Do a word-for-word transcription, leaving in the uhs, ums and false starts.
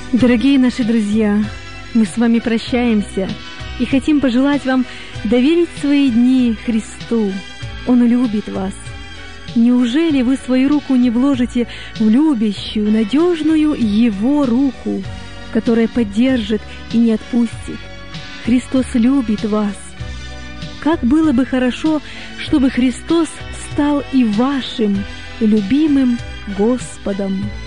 Дорогие наши друзья, мы с вами прощаемся и хотим пожелать вам доверить свои дни Христу. Он любит вас. Неужели вы свою руку не вложите в любящую, надежную Его руку, которая поддержит и не отпустит? Христос любит вас. Как было бы хорошо, чтобы Христос стал и вашим любимым Господом.